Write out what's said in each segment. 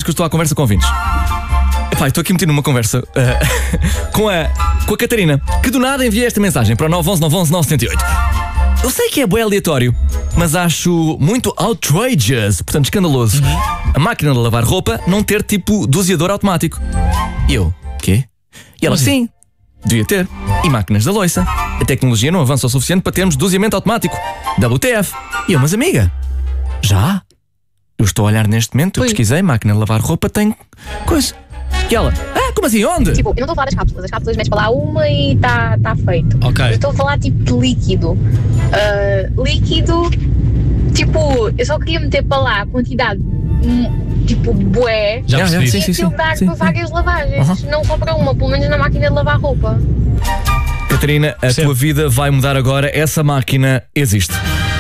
que eu estou à conversa com ouvintes. Epá, estou aqui metido numa conversa com a Catarina, que do nada envia esta mensagem para o 911-911-978. Eu sei que é bué aleatório, mas acho muito outrageous, portanto escandaloso, a máquina de lavar roupa não ter tipo doseador automático. E eu, quê? E ela, sim, devia ter. E máquinas da loiça. A tecnologia não avança o suficiente para termos doseamento automático. WTF. E eu, mas amiga, já? Eu estou a olhar neste momento, eu pesquisei, máquina de lavar roupa tem coisa. E ela, como assim, onde? Tipo, eu não estou a falar das cápsulas. As cápsulas metes para lá uma e está feito. Ok. Eu estou a falar tipo de líquido. Líquido, tipo, eu só queria meter para lá a quantidade, tipo, bué. Já percebi. E aquilo dá para várias lavagens. Não só para uma, pelo menos na máquina de lavar roupa. Catarina, a tua vida vai mudar agora. Essa máquina existe.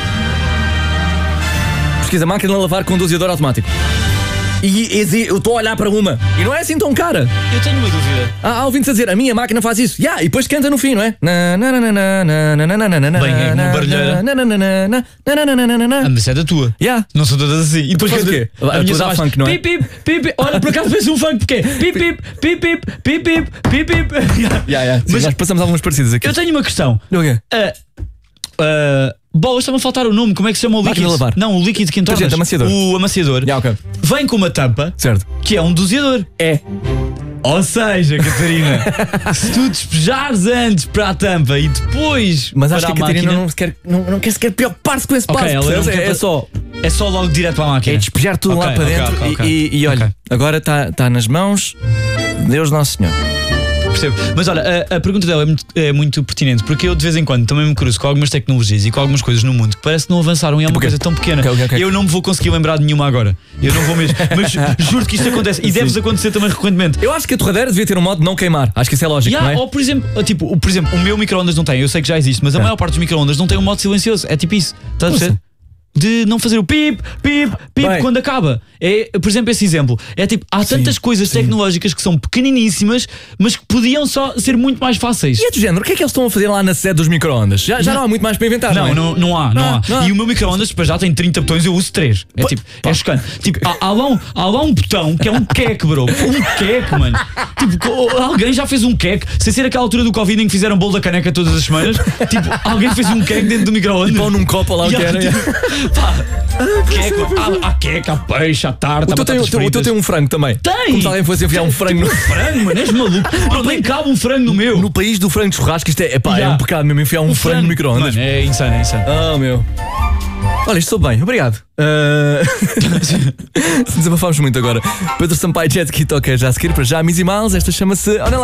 Pesquisa máquina de lavar com doseador automático. E eu estou a olhar para uma e não é assim tão cara. Eu tenho uma dúvida. Há ouvintes a dizer, a minha máquina faz isso. E depois canta no fim, não é? Bem, é uma barulheira. Mas isso é da tua. Não são todas assim. E depois faz o quê? A tua dá funk, não é? Pip, pip, pip. Olha, por acaso fez um funk, porque pip, pip, pip, pip, pip, pip, pip, pip. Mas nós passamos algumas parecidas aqui. Eu tenho uma questão. O quê? Bolas, está-me a faltar o nome. Como é que se chama o líquido? Máquina de lavar. Não, o líquido que entornas. Amaciador. O amaciador. Okay. Vem com uma tampa. Certo. Que é um doseador. É. Ou seja, Catarina, se tu despejares antes para a tampa e depois. Mas acho que a para Catarina máquina, não quer sequer preocupar-se com esse passo. ela não quer É só logo direto para a máquina. É despejar tudo lá para dentro. E olha, agora está nas mãos de Deus Nosso Senhor. Percebo. Mas olha, a pergunta dela é muito pertinente, porque eu de vez em quando também me cruzo com algumas tecnologias e com algumas coisas no mundo que parece que não avançaram e é uma coisa tão pequena. Okay. Eu não me vou conseguir lembrar de nenhuma agora. Eu não vou mesmo. Mas juro que isto acontece e deve acontecer também recorrentemente. Eu acho que a torradeira devia ter um modo de não queimar. Acho que isso é lógico, não é? Ou por exemplo, o meu micro-ondas não tem. Eu sei que já existe, mas a maior parte dos micro-ondas não tem um modo silencioso. É tipo isso. Estás a perceber? De não fazer o pip, pip, pip quando acaba. É, por exemplo, esse exemplo. É tipo, há tantas coisas tecnológicas que são pequeniníssimas, mas que podiam só ser muito mais fáceis. E é do género, o que é que eles estão a fazer lá na sede dos micro-ondas? Já não há muito mais para inventar, não é? Não há. E o meu micro-ondas já tem 30 botões, eu uso 3. É tipo, é chocante. Tipo, há lá um botão que é um queque, bro. Um queque, mano. Tipo, alguém já fez um queque, sem ser aquela altura do Covid em que fizeram bolo da caneca todas as semanas. Tipo, alguém fez um queque dentro do micro-ondas. Pão num copo lá o que era. Há queque, há peixe, há tarta, o teu tem um frango também. Tem! Como se alguém fosse enfiar um frango no... Frango, mano, és maluco. Não nem cabe um frango no meu. No país do frango de churrasco, isto é um pecado mesmo, enfiar um frango no micro-ondas. É insano. Oh, meu. Olha, estou bem, obrigado. Desabafámos muito agora. Pedro Sampaio, Jet Ski toca já a seguir para já. Miss e Miles, esta chama-se